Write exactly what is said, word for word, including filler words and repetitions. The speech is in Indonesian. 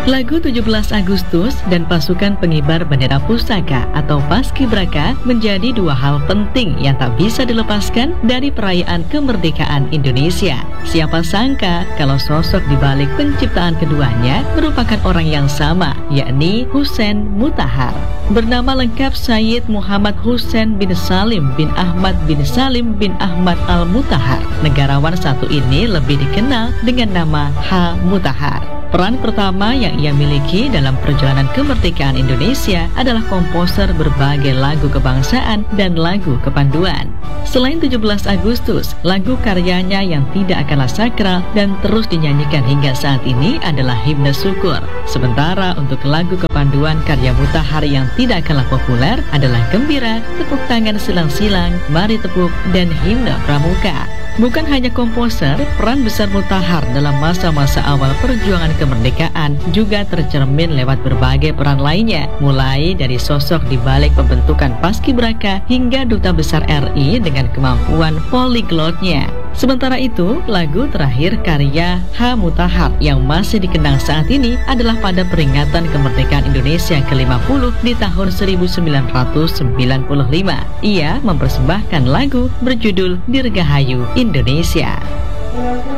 Lagu tujuh belas Agustus dan Pasukan Pengibar Bendera Pusaka atau Paskibraka menjadi dua hal penting yang tak bisa dilepaskan dari perayaan kemerdekaan Indonesia. Siapa sangka kalau sosok di balik penciptaan keduanya merupakan orang yang sama, yakni Husein Mutahar. Bernama lengkap Sayyid Muhammad Husein bin Salim bin Ahmad bin Salim bin Ahmad Al-Mutahar. Negarawan satu ini lebih dikenal dengan nama H. Mutahar. Peran pertama yang ia miliki dalam perjalanan kemerdekaan Indonesia adalah komposer berbagai lagu kebangsaan dan lagu kepanduan. Selain tujuh belas Agustus, lagu karyanya yang tidak kalah sakral dan terus dinyanyikan hingga saat ini adalah Himne Syukur. Sementara untuk lagu kepanduan karya Mutahar yang tidak kalah populer adalah Gembira, Tepuk Tangan Silang-Silang, Mari Tepuk, dan Himne Pramuka. Bukan hanya komposer, peran besar Mutahar dalam masa-masa awal perjuangan kemerdekaan juga tercermin lewat berbagai peran lainnya, mulai dari sosok di balik pembentukan Paskibraka hingga Duta Besar R I dengan kemampuan poliglotnya. Sementara itu, lagu terakhir karya H. Mutahar yang masih dikenang saat ini adalah pada peringatan kemerdekaan Indonesia ke lima puluh di tahun seribu sembilan ratus sembilan puluh lima. Ia mempersembahkan lagu berjudul Dirgahayu Indonesia.